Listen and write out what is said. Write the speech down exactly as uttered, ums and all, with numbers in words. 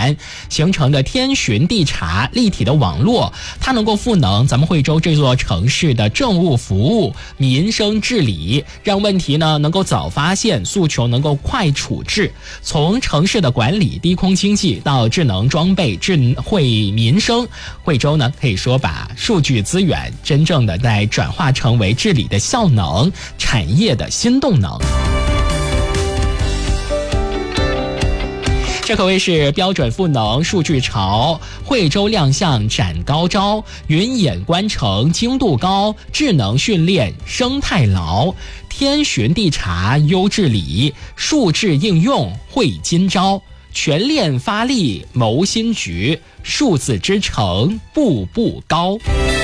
源形成的天巡地查立体的网络，它能够赋能咱们惠州这座城市的政务服务、民生治理，让问题呢能够早发现，诉求能够快处置。从城市的管理、低空经济到智能装备、智慧民生，惠州呢可以说把数据资源真正的在转化成为治理的效能、产业的新动能。这可谓是标准赋能数据潮，惠州亮相展高招，云眼观城精度高，智能训练生态牢，天巡地查优治理，数智应用会今朝，全链发力谋新局，数字之城步步高。